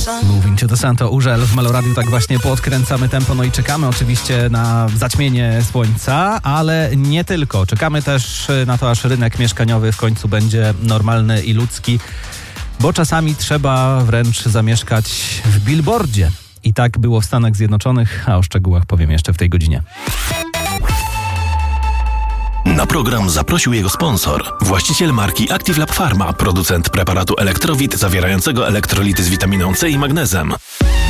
Moving to the Sun to Urzel w Meloradiu. Tak właśnie podkręcamy tempo, no i czekamy oczywiście na zaćmienie słońca, ale nie tylko. Czekamy też na to, aż rynek mieszkaniowy w końcu będzie normalny i ludzki, bo czasami trzeba wręcz zamieszkać w billboardzie. I tak było w Stanach Zjednoczonych, a o szczegółach powiem jeszcze w tej godzinie. Na program zaprosił jego sponsor, właściciel marki Active Lab Pharma, producent preparatu Elektrowit zawierającego elektrolity z witaminą C i magnezem.